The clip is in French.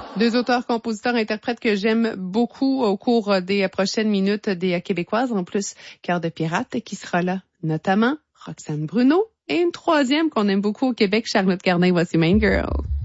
Deux auteurs, compositeurs, interprètes que j'aime beaucoup au cours des prochaines minutes des Québécoises. En plus, Cœur de pirate qui sera là, notamment Roxane Bruno. Et une troisième qu'on aime beaucoup au Québec, Charlotte Cardin, voici Main Girl.